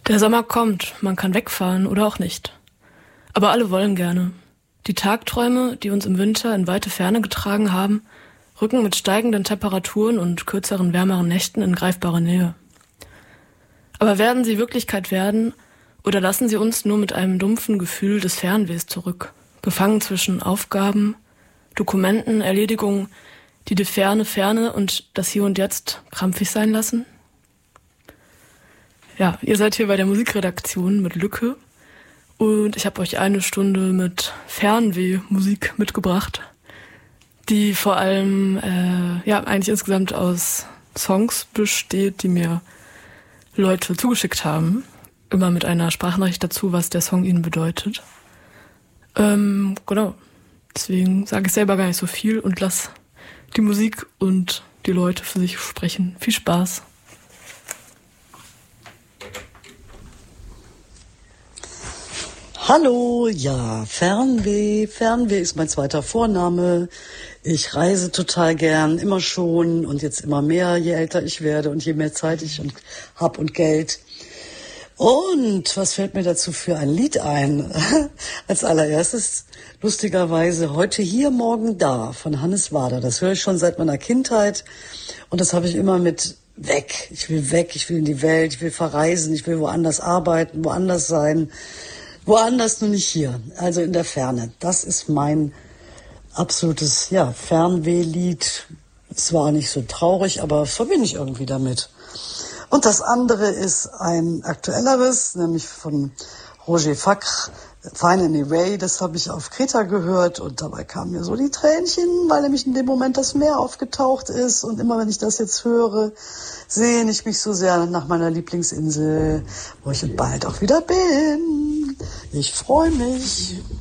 Der Sommer kommt, man kann wegfahren oder auch nicht. Aber alle wollen gerne. Die Tagträume, die uns im Winter in weite Ferne getragen haben, rücken mit steigenden Temperaturen und kürzeren, wärmeren Nächten in greifbare Nähe. Aber werden sie Wirklichkeit werden oder lassen sie uns nur mit einem dumpfen Gefühl des Fernwehs zurück, gefangen zwischen Aufgaben, Dokumenten, Erledigungen, die Ferne und das Hier und Jetzt krampfig sein lassen? Ja, ihr seid hier bei der Musikredaktion mit Lücke und ich habe euch eine Stunde mit Fernweh-Musik mitgebracht, die vor allem eigentlich insgesamt aus Songs besteht, die mir Leute zugeschickt haben. Immer mit einer Sprachnachricht dazu, was der Song ihnen bedeutet. Genau. Deswegen sage ich selber gar nicht so viel und lass die Musik und die Leute für sich sprechen. Viel Spaß. Hallo, ja, Fernweh. Fernweh ist mein zweiter Vorname. Ich reise total gern, immer schon und jetzt immer mehr, je älter ich werde und je mehr Zeit ich hab und Geld. Und was fällt mir dazu für ein Lied ein? Als allererstes, lustigerweise, Heute hier, morgen da von Hannes Wader. Das höre ich schon seit meiner Kindheit und das habe ich immer mit weg. Ich will in die Welt, ich will verreisen, ich will woanders arbeiten, woanders sein. Woanders, nur nicht hier, also in der Ferne. Das ist mein absolutes, Fernwehlied. Es war nicht so traurig, aber verbinde ich irgendwie damit. Und das andere ist ein aktuelleres, nämlich von Roger Facre, Find a Way. Das habe ich auf Kreta gehört und dabei kamen mir so die Tränchen, weil nämlich in dem Moment das Meer aufgetaucht ist. Und immer wenn ich das jetzt höre, sehne ich mich so sehr nach meiner Lieblingsinsel, wo ich bald auch wieder bin. Ich freue mich.